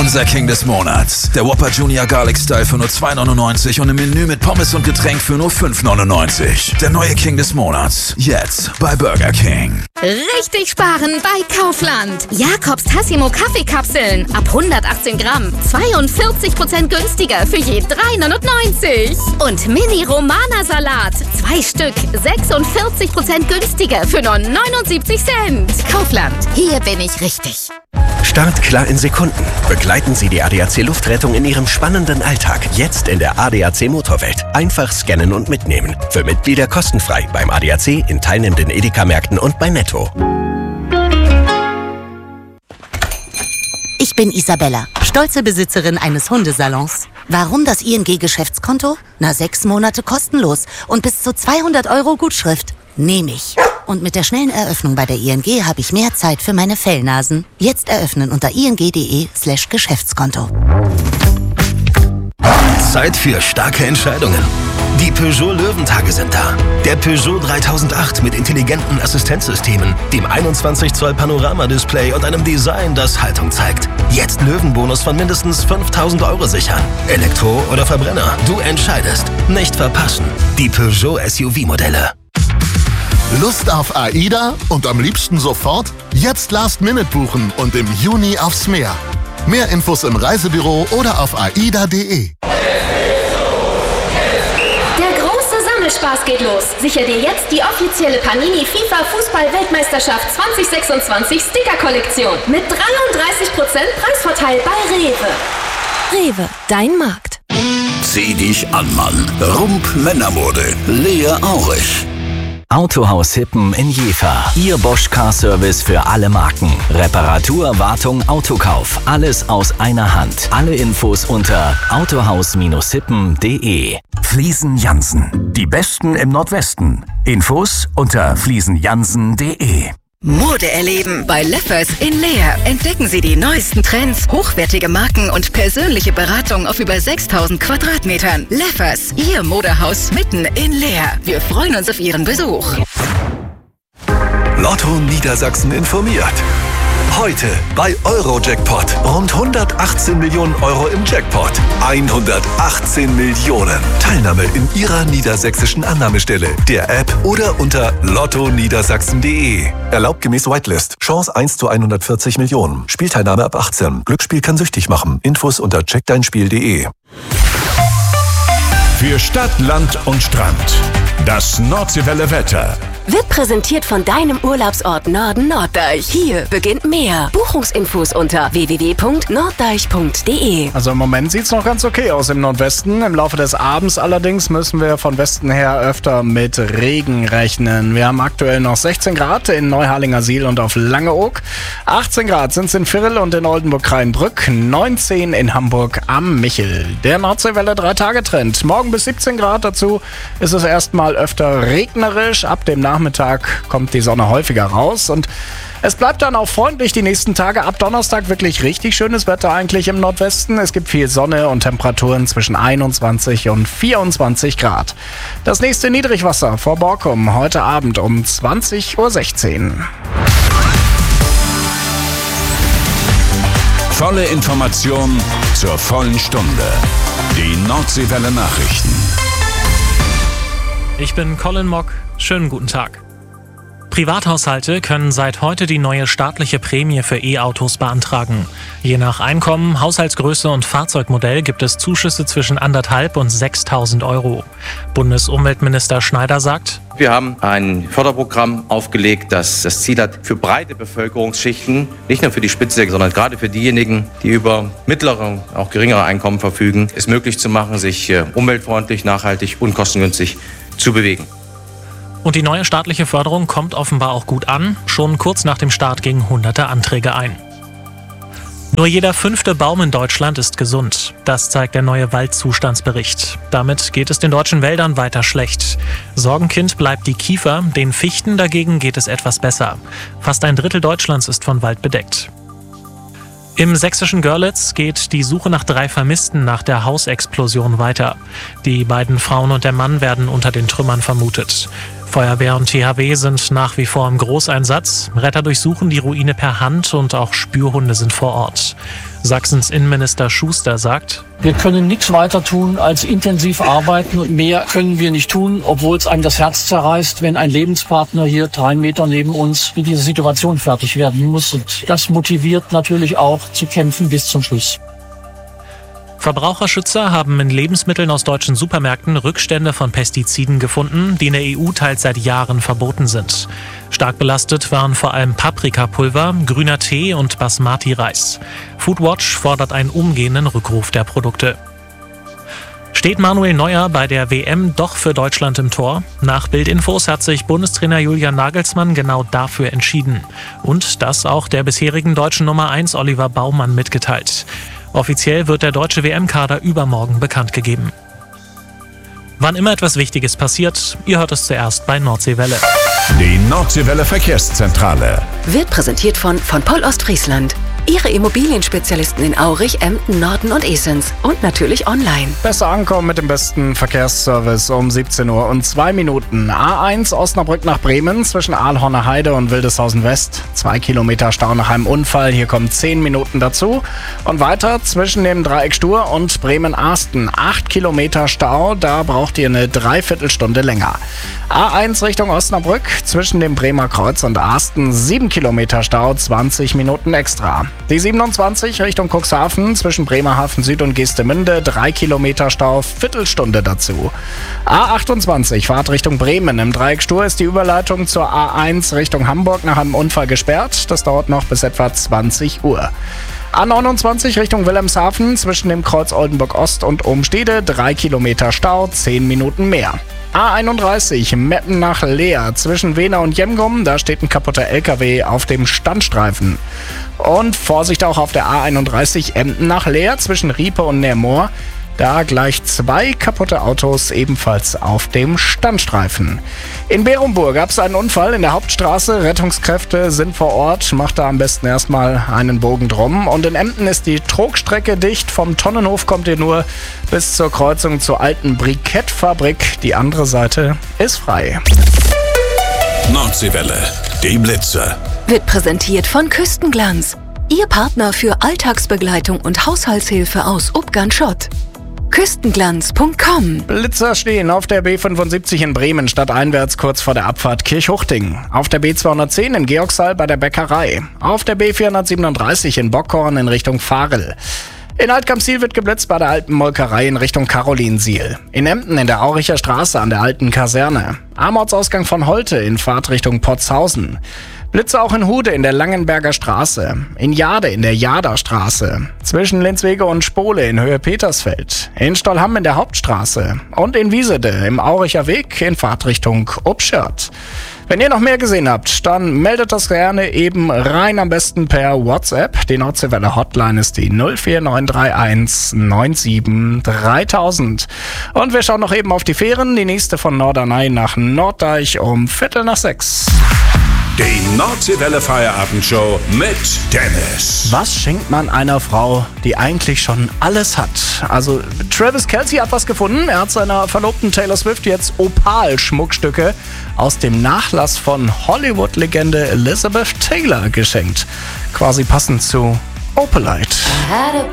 Unser King des Monats. Der Whopper Junior Garlic Style für nur $2,99 und im Menü mit Pommes und Getränk für nur $5,99. Der neue King des Monats. Jetzt bei Burger King. Richtig sparen bei Kaufland. Jakobs Tassimo Kaffeekapseln. Ab 118 Gramm. 42% günstiger für je $3,99. Und Mini Romana Salat. 2 Stück. 46% günstiger für nur 79 Cent. Kaufland. Hier bin ich richtig. Startklar in Sekunden. Begleiten Sie die ADAC Luftrettung in Ihrem spannenden Alltag. Jetzt in der ADAC Motorwelt. Einfach scannen und mitnehmen. Für Mitglieder kostenfrei beim ADAC, in teilnehmenden Edeka-Märkten und bei Netto. Ich bin Isabella, stolze Besitzerin eines Hundesalons. Warum das ING-Geschäftskonto? 6 Monate kostenlos und bis zu 200 € Gutschrift. Nehme ich. Und mit der schnellen Eröffnung bei der ING habe ich mehr Zeit für meine Fellnasen. Jetzt eröffnen unter ing.de/Geschäftskonto. Zeit für starke Entscheidungen. Die Peugeot Löwentage sind da. Der Peugeot 3008 mit intelligenten Assistenzsystemen, dem 21 Zoll Panoramadisplay und einem Design, das Haltung zeigt. Jetzt Löwenbonus von mindestens 5.000 € sichern. Elektro oder Verbrenner, du entscheidest. Nicht verpassen. Die Peugeot SUV-Modelle. Lust auf AIDA und am liebsten sofort? Jetzt Last Minute buchen und im Juni aufs Meer. Mehr Infos im Reisebüro oder auf aida.de. Der große Sammelspaß geht los. Sicher dir jetzt die offizielle Panini FIFA Fußball-Weltmeisterschaft 2026 Sticker-Kollektion mit 33% Preisvorteil bei Rewe. Rewe, dein Markt. Zieh dich an, Mann. Rump Männermode. Lea Aurich. Autohaus Hippen in Jever. Ihr Bosch Car Service für alle Marken. Reparatur, Wartung, Autokauf. Alles aus einer Hand. Alle Infos unter autohaus-hippen.de. Fliesen Jansen. Die Besten im Nordwesten. Infos unter fliesenjansen.de. Mode erleben bei Leffers in Leer. Entdecken Sie die neuesten Trends, hochwertige Marken und persönliche Beratung auf über 6.000 Quadratmetern. Leffers, Ihr Modehaus mitten in Leer. Wir freuen uns auf Ihren Besuch. Lotto Niedersachsen informiert. Heute bei Eurojackpot. Rund 118 Millionen € im Jackpot. 118 Millionen. Teilnahme in Ihrer niedersächsischen Annahmestelle, der App oder unter lottoniedersachsen.de. Erlaubt gemäß Whitelist. Chance 1 zu 140 Millionen. Spielteilnahme ab 18. Glücksspiel kann süchtig machen. Infos unter checkdeinspiel.de. Für Stadt, Land und Strand. Das Nordseewelle Wetter. Wird präsentiert von deinem Urlaubsort Norden Norddeich. Hier beginnt mehr. Buchungsinfos unter www.norddeich.de. Also im Moment sieht es noch ganz okay aus im Nordwesten. Im Laufe des Abends allerdings müssen wir von Westen her öfter mit Regen rechnen. Wir haben aktuell noch 16 Grad in Neuharlingersiel und auf Langeoog. 18 Grad sind es in Virl und in Oldenburg-Kreinbrück. 19 in Hamburg am Michel. Der Nordseewelle 3-Tage-Trend. Morgen bis 17 Grad. Dazu ist es erstmal öfter regnerisch. Ab dem Nachmittag kommt die Sonne häufiger raus und es bleibt dann auch freundlich die nächsten Tage. Ab Donnerstag wirklich richtig schönes Wetter eigentlich im Nordwesten. Es gibt viel Sonne und Temperaturen zwischen 21 und 24 Grad. Das nächste Niedrigwasser vor Borkum heute Abend um 20:16 Uhr. Volle Information zur vollen Stunde. Die Nordseewelle Nachrichten. Ich bin Colin Mock. Schönen guten Tag. Privathaushalte können seit heute die neue staatliche Prämie für E-Autos beantragen. Je nach Einkommen, Haushaltsgröße und Fahrzeugmodell gibt es Zuschüsse zwischen 1.500 und 6.000 €. Bundesumweltminister Schneider sagt: Wir haben ein Förderprogramm aufgelegt, das das Ziel hat, für breite Bevölkerungsschichten, nicht nur für die Spitze, sondern gerade für diejenigen, die über mittlere, auch geringere Einkommen verfügen, es möglich zu machen, sich umweltfreundlich, nachhaltig und kostengünstig zu bewegen. Und die neue staatliche Förderung kommt offenbar auch gut an. Schon kurz nach dem Start gingen hunderte Anträge ein. Nur jeder 5. Baum in Deutschland ist gesund. Das zeigt der neue Waldzustandsbericht. Damit geht es den deutschen Wäldern weiter schlecht. Sorgenkind bleibt die Kiefer, den Fichten dagegen geht es etwas besser. Fast ein Drittel Deutschlands ist von Wald bedeckt. Im sächsischen Görlitz geht die Suche nach 3 Vermissten nach der Hausexplosion weiter. Die beiden Frauen und der Mann werden unter den Trümmern vermutet. Feuerwehr und THW sind nach wie vor im Großeinsatz. Retter durchsuchen die Ruine per Hand und auch Spürhunde sind vor Ort. Sachsens Innenminister Schuster sagt: Wir können nichts weiter tun als intensiv arbeiten und mehr können wir nicht tun, obwohl es einem das Herz zerreißt, wenn ein Lebenspartner hier 3 Meter neben uns mit dieser Situation fertig werden muss. Und das motiviert natürlich auch zu kämpfen bis zum Schluss. Verbraucherschützer haben in Lebensmitteln aus deutschen Supermärkten Rückstände von Pestiziden gefunden, die in der EU teils seit Jahren verboten sind. Stark belastet waren vor allem Paprikapulver, grüner Tee und Basmati-Reis. Foodwatch fordert einen umgehenden Rückruf der Produkte. Steht Manuel Neuer bei der WM doch für Deutschland im Tor? Nach Bildinfos hat sich Bundestrainer Julian Nagelsmann genau dafür entschieden. Und das auch der bisherigen deutschen Nummer 1 Oliver Baumann mitgeteilt. Offiziell wird der deutsche WM-Kader übermorgen bekannt gegeben. Wann immer etwas Wichtiges passiert, ihr hört es zuerst bei Nordseewelle. Die Nordseewelle Verkehrszentrale Wird präsentiert von Poll Ostfriesland. Ihre Immobilienspezialisten in Aurich, Emden, Norden und Esens. Und natürlich online. Besser ankommen mit dem besten Verkehrsservice um 17 Uhr und 2 Minuten. A1 Osnabrück nach Bremen zwischen Aalhorner Heide und Wildeshausen West. 2 Kilometer Stau nach einem Unfall. Hier kommen 10 Minuten dazu. Und weiter zwischen dem Dreieck Stur und Bremen-Arsten. 8 Kilometer Stau. Da braucht ihr eine Dreiviertelstunde länger. A1 Richtung Osnabrück zwischen dem Bremer Kreuz und Arsten. 7 Kilometer Stau, 20 Minuten extra. Die 27 Richtung Cuxhaven zwischen Bremerhaven Süd und Geestemünde, 3 Kilometer Stau, Viertelstunde dazu. A28 Fahrt Richtung Bremen. Im Dreieck Stur ist die Überleitung zur A1 Richtung Hamburg nach einem Unfall gesperrt. Das dauert noch bis etwa 20 Uhr. A29 Richtung Wilhelmshaven zwischen dem Kreuz Oldenburg Ost und Ohnstede, 3 Kilometer Stau, 10 Minuten mehr. A31 Meppen nach Leer zwischen Wehna und Jemgum, da steht ein kaputter LKW auf dem Standstreifen. Und Vorsicht auch auf der A31 Emden nach Leer zwischen Riepe und Neermoor. Da gleich 2 kaputte Autos ebenfalls auf dem Standstreifen. In Berumburg gab es einen Unfall in der Hauptstraße. Rettungskräfte sind vor Ort. Macht da am besten erstmal einen Bogen drum. Und in Emden ist die Trogstrecke dicht. Vom Tonnenhof kommt ihr nur bis zur Kreuzung zur alten Brikettfabrik. Die andere Seite ist frei. Nordseewelle, die Blitze. Wird präsentiert von Küstenglanz. Ihr Partner für Alltagsbegleitung und Haushaltshilfe aus Ubgan-Schott. Küstenglanz.com. Blitzer stehen auf der B75 in Bremen stadteinwärts kurz vor der Abfahrt Kirchhuchting. Auf der B210 in Georgshall bei der Bäckerei. Auf der B437 in Bockhorn in Richtung Varel. In Altkamp-Siel wird geblitzt bei der alten Molkerei in Richtung Karolinsiel. In Emden in der Auricher Straße an der alten Kaserne. Am Ortsausgang von Holte in Fahrtrichtung Potshausen. Blitze auch in Hude in der Langenberger Straße, in Jade in der Jaderstraße, zwischen Linzwege und Spole in Höhe Petersfeld, in Stollham in der Hauptstraße und in Wiesede im Auricher Weg in Fahrtrichtung Upschert. Wenn ihr noch mehr gesehen habt, dann meldet das gerne eben rein, am besten per WhatsApp. Die Nordseewelle Hotline ist die 04931 97 3000. Und wir schauen noch eben auf die Fähren, die nächste von Norderney nach Norddeich um 5:45. Die Nordseewelle Feierabendshow mit Dennis. Was schenkt man einer Frau, die eigentlich schon alles hat? Also Travis Kelce hat was gefunden. Er hat seiner Verlobten Taylor Swift jetzt Opal-Schmuckstücke aus dem Nachlass von Hollywood-Legende Elizabeth Taylor geschenkt. Quasi passend zu Opalite.